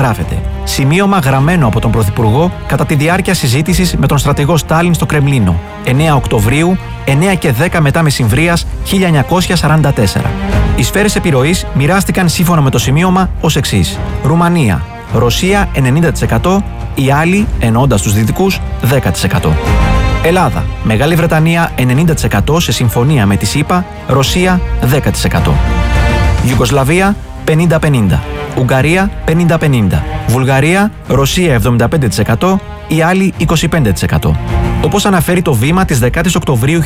Γράφεται. Σημείωμα γραμμένο από τον Πρωθυπουργό κατά τη διάρκεια συζήτησης με τον στρατηγό Στάλιν στο Κρεμλίνο. 9 Οκτωβρίου, 9 και 10 μετά μεσημβρίας 1944. Οι σφαίρες επιρροής μοιράστηκαν σύμφωνα με το σημείωμα ως εξής. Ρουμανία, Ρωσία 90%, οι άλλοι, εννοώντας τους δυτικούς, 10%. Ελλάδα, Μεγάλη Βρετανία 90% σε συμφωνία με τη ΣΥΠΑ, Ρωσία 10%. Ιουγκοσλαβία 50-50. Ουγγαρία 50-50. Βουλγαρία, Ρωσία 75%, οι άλλοι 25%. Όπως αναφέρει το Βήμα της 10ης Οκτωβρίου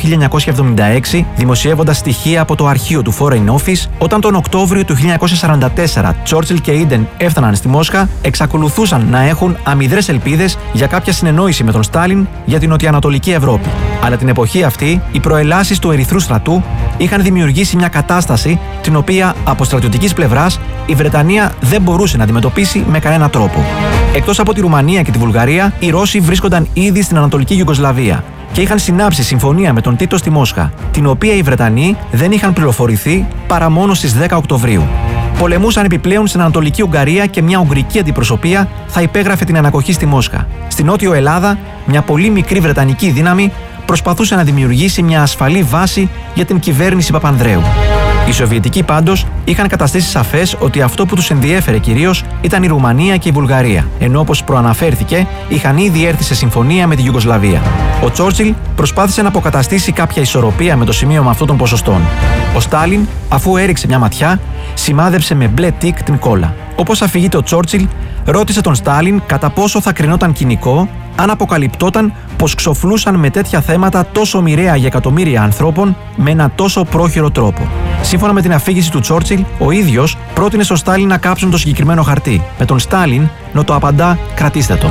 1976, δημοσιεύοντας στοιχεία από το αρχείο του Foreign Office, όταν τον Οκτώβριο του 1944 Τσόρτσιλ και Ίντεν έφταναν στη Μόσχα, εξακολουθούσαν να έχουν αμυδρές ελπίδες για κάποια συνεννόηση με τον Στάλιν για την νοτιοανατολική Ευρώπη. Αλλά την εποχή αυτή, οι προελάσεις του Ερυθρού στρατού είχαν δημιουργήσει μια κατάσταση την οποία από στρατιωτικής πλευράς η Βρετανία δεν μπορούσε να αντιμετωπίσει με κανένα τρόπο. Εκτός από τη Ρουμανία και τη Βουλγαρία, οι Ρώσοι βρίσκονταν ήδη στην Ανατολική Ιουγκοσλαβία και είχαν συνάψει συμφωνία με τον Τίτο στη Μόσχα, την οποία οι Βρετανοί δεν είχαν πληροφορηθεί παρά μόνο στις 10 Οκτωβρίου. Πολεμούσαν επιπλέον στην Ανατολική Ουγγαρία και μια ουγγρική αντιπροσωπεία θα υπέγραφε την ανακοχή στη Μόσχα. Στην Νότιο Ελλάδα, μια πολύ μικρή βρετανική δύναμη προσπαθούσε να δημιουργήσει μια ασφαλή βάση για την κυβέρνηση Παπανδρέου. Οι Σοβιετικοί πάντως είχαν καταστήσει σαφές ότι αυτό που τους ενδιέφερε κυρίως ήταν η Ρουμανία και η Βουλγαρία, ενώ όπως προαναφέρθηκε είχαν ήδη έρθει σε συμφωνία με τη Ιουγκοσλαβία. Ο Τσόρτσιλ προσπάθησε να αποκαταστήσει κάποια ισορροπία με το σημείωμα αυτών των ποσοστών. Ο Στάλιν, αφού έριξε μια ματιά, σημάδεψε με μπλε τικ την κόλλα. Όπως αφηγείται ο Τσόρτσιλ, ρώτησε τον Στάλιν κατά πόσο θα κρινόταν κοινικό αν αποκαλυπτόταν πως ξοφλούσαν με τέτοια θέματα τόσο μοιραία για εκατομμύρια ανθρώπων με ένα τόσο πρόχειρο τρόπο. Σύμφωνα με την αφήγηση του Τσόρτσιλ, ο ίδιος πρότεινε στο Στάλιν να κάψουν το συγκεκριμένο χαρτί, με τον Στάλιν να το απαντά «κρατήστε το».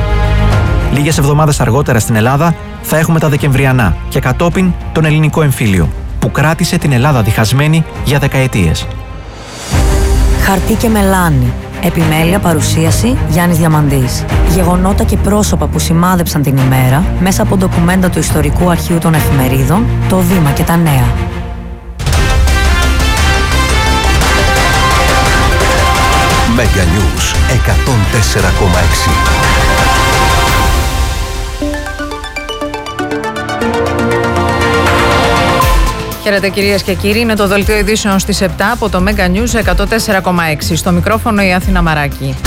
Λίγες εβδομάδες αργότερα στην Ελλάδα θα έχουμε τα Δεκεμβριανά και κατόπιν τον ελληνικό εμφύλιο, που κράτησε την Ελλάδα διχασμένη για δεκαετίες. Χαρτί και μελάνι. Επιμέλεια, παρουσίαση Γιάννης Διαμαντής. Γεγονότα και πρόσωπα που σημάδεψαν την ημέρα μέσα από ντοκουμέντα του Ιστορικού Αρχείου των Εφημερίδων, το Βήμα και τα Νέα. Mega News 104,6. Χαίρετε κυρίες και κύριοι, είναι το δελτίο ειδήσεων στις 7 από το Mega News 104,6. Στο μικρόφωνο η Αθήνα Μαράκη.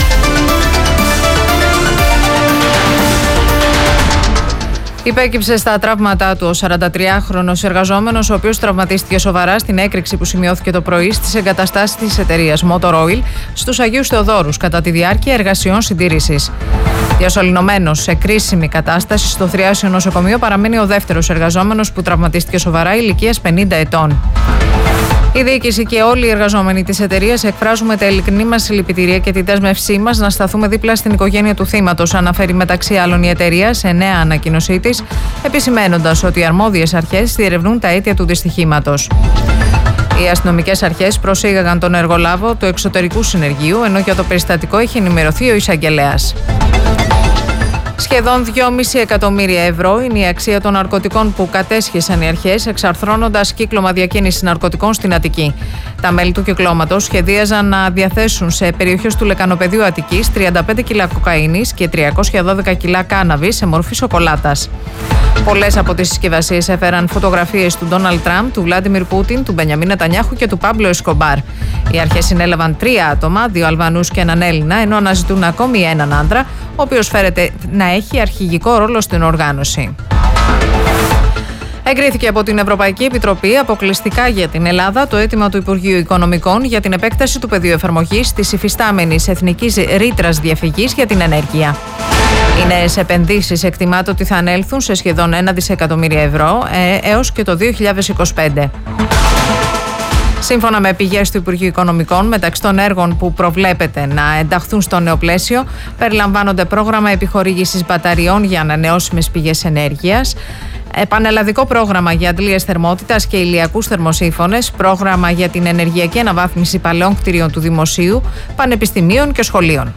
Υπέκυψε στα τραύματά του ο 43χρονος εργαζόμενος, ο οποίος τραυματίστηκε σοβαρά στην έκρηξη που σημειώθηκε το πρωί στις εγκαταστάσεις της εταιρείας Motor Oil στους Αγίους Θεοδόρους κατά τη διάρκεια εργασιών συντήρησης. Διασωληνωμένος σε κρίσιμη κατάσταση στο θριάσιο νοσοκομείο παραμένει ο δεύτερος εργαζόμενος που τραυματίστηκε σοβαρά, ηλικίας 50 ετών. Η διοίκηση και όλοι οι εργαζόμενοι της εταιρείας εκφράζουμε τα ειλικρινή μας συλληπιτήρια και τη δέσμευσή μας να σταθούμε δίπλα στην οικογένεια του θύματος, αναφέρει μεταξύ άλλων η εταιρεία σε νέα ανακοίνωσή της, επισημαίνοντας ότι οι αρμόδιες αρχές διερευνούν τα αίτια του δυστυχήματος. Οι αστυνομικές αρχές προσήγαγαν τον εργολάβο του εξωτερικού συνεργείου, ενώ για το περιστατικό έχει ενημερωθεί ο εισαγγελέας. Σχεδόν 2,5 εκατομμύρια ευρώ είναι η αξία των ναρκωτικών που κατέσχεσαν οι αρχές, εξαρθρώνοντας κύκλωμα διακίνησης ναρκωτικών στην Αττική. Τα μέλη του κυκλώματος σχεδίαζαν να διαθέσουν σε περιοχές του Λεκανοπεδίου Αττικής 35 κιλά κοκαίνης και 312 κιλά κάναβη σε μορφή σοκολάτας. Πολλές από τις συσκευασίες έφεραν φωτογραφίες του Ντόναλντ Τραμπ, του Βλάντιμιρ Πούτιν, του Μπενιαμίν Νετανιάχου και του Πάμπλο Εσκομπάρ. Οι αρχές συνέλαβαν 3 άτομα, 2 Αλβανούς και έναν Έλληνα, ενώ αναζητούν ακόμη έναν άντρα, ο οποίος φέρεται να έχει αρχηγικό ρόλο στην οργάνωση. Εγκρίθηκε από την Ευρωπαϊκή Επιτροπή αποκλειστικά για την Ελλάδα το αίτημα του Υπουργείου Οικονομικών για την επέκταση του πεδίου εφαρμογής της υφιστάμενης εθνικής ρήτρας διαφυγής για την ενέργεια. Οι νέες επενδύσεις εκτιμάται ότι θα ανέλθουν σε σχεδόν 1 δισεκατομμύρια ευρώ έως και το 2025. Σύμφωνα με πηγές του Υπουργείου Οικονομικών, μεταξύ των έργων που προβλέπεται να ενταχθούν στο νέο πλαίσιο, περιλαμβάνονται πρόγραμμα επιχορήγησης μπαταριών για ανανεώσιμες πηγές ενέργειας, πανελλαδικό πρόγραμμα για αντλίες θερμότητας και ηλιακούς θερμοσύφωνες, πρόγραμμα για την ενεργειακή αναβάθμιση παλαιών κτηρίων του δημοσίου, πανεπιστημίων και σχολείων.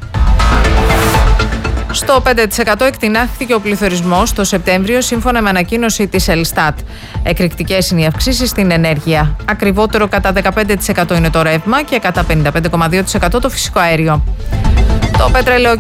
Στο 5% εκτινάχθηκε ο πληθωρισμός το Σεπτέμβριο, σύμφωνα με ανακοίνωση της Ελστάτ. Εκρηκτικές είναι οι αυξήσεις στην ενέργεια. Ακριβότερο κατά 15% είναι το ρεύμα και κατά 55,2% το φυσικό αέριο. Το